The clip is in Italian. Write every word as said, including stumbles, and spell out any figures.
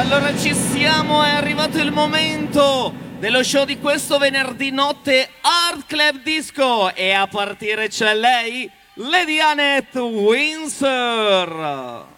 allora ci siamo, è arrivato il momento dello show di questo venerdì notte, Art Club Disco, e a partire c'è lei, Lady Annette Windsor.